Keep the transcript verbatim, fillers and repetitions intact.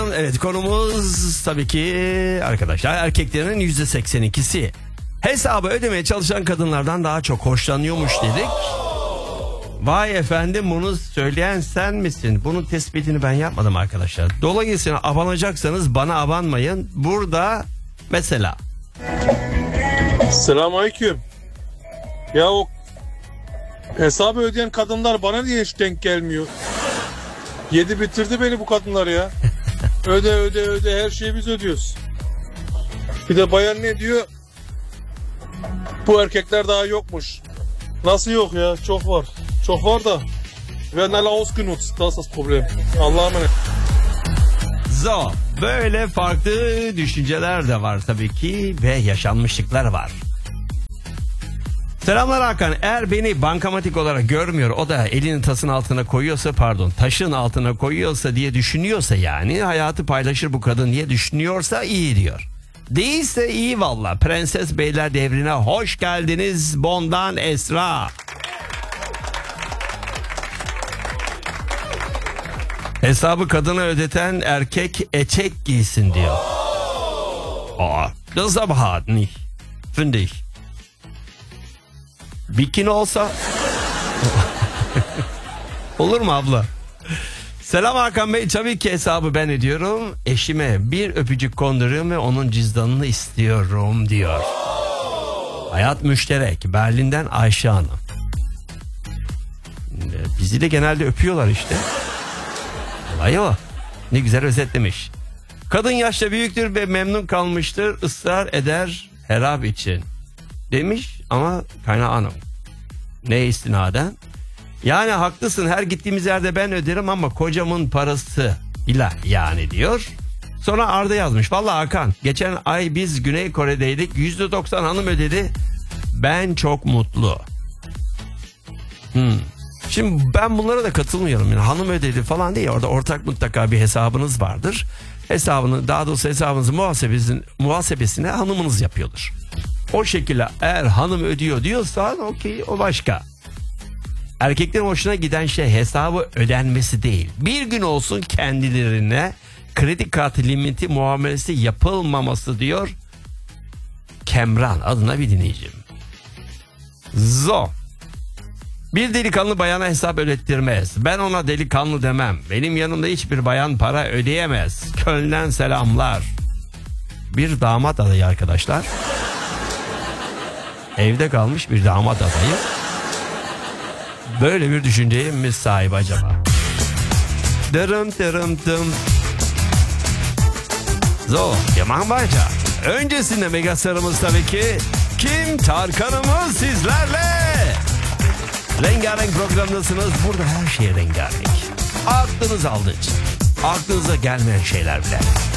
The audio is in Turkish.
zaman evet, konumuz tabii ki arkadaşlar erkeklerin yüzde seksen ikisi hesabı ödemeye çalışan kadınlardan daha çok hoşlanıyormuş dedik. Vay efendim, bunu söyleyen sen misin? Bunun tespitini ben yapmadım arkadaşlar. Dolayısıyla abanacaksanız bana abanmayın. Burada mesela. Selamünaleyküm. Ya o hesabı ödeyen kadınlar bana niye hiç denk gelmiyor? Yedi bitirdi beni bu kadınlar ya. Öde öde öde, her şeyi biz ödüyoruz. Bir de bayan ne diyor? Bu erkekler daha yokmuş. Nasıl yok ya? Çok var. Çok var da. Werden alle ausgenutzt. Das ist das Problem. Allah'a emanet. So, böyle farklı düşünceler de var tabii ki ve yaşanmışlıklar var. Selamlar Hakan. Eğer beni bankamatik olarak görmüyor, o da elini tasın altına koyuyorsa, pardon taşın altına koyuyorsa diye düşünüyorsa, yani hayatı paylaşır bu kadın diye düşünüyorsa iyi diyor. Değilse iyi valla. Prenses Beyler devrine hoş geldiniz. Bondan Esra. Hesabı kadına ödeten erkek eçek giysin diyor. Aa, das ist aber hart nicht, finde ich. Bikini olsa olur mu abla? Selam Hakan Bey, tabii ki hesabı ben ödüyorum. Eşime bir öpücük konduruyorum ve onun cüzdanını istiyorum diyor. Hayat müşterek. Berlin'den Ayşe Hanım. Bizi de genelde öpüyorlar işte. Olay o. Ne güzel özetlemiş. Kadın yaşta büyüktür ve memnun kalmıştır. Israr eder herab için. Demiş ama kaynağı hanım. Ne istinaden? Yani haklısın, her gittiğimiz yerde ben öderim ama kocamın parası ilah yani diyor. Sonra Arda yazmış. Vallahi Hakan, geçen ay biz Güney Kore'deydik. yüzde doksan hanım ödedi. Ben çok mutlu. Hmm. Şimdi ben bunlara da katılmıyorum. Yani hanım ödedi falan değil. Orada ortak mutlaka bir hesabınız vardır. Hesabını, daha doğrusu hesabınızın muhasebesini, muhasebesine hanımınız yapıyordur. O şekilde eğer hanım ödüyor diyorsan okey, o başka. Erkeklerin hoşuna giden şey hesabı ödenmesi değil. Bir gün olsun kendilerine kredi kartı limiti muamelesi yapılmaması diyor Kemran adına bir dinleyicim. Zo. Bir delikanlı bayana hesap ödettirmez. Ben ona delikanlı demem. Benim yanımda hiçbir bayan para ödeyemez. Köln'den selamlar. Bir damat adayı arkadaşlar. Evde kalmış bir damat adayı. Böyle bir düşünceye mi sahip acaba? Dırım dırım dım. So, wir machen weiter. Öncesinde megastarımız tabii ki Kim Tarkan'ımız sizlerle. Rengarenk programdasınız. Burada her şey rengarenk. Aklınız aldığı için. Aklınıza gelmeyen şeyler bile.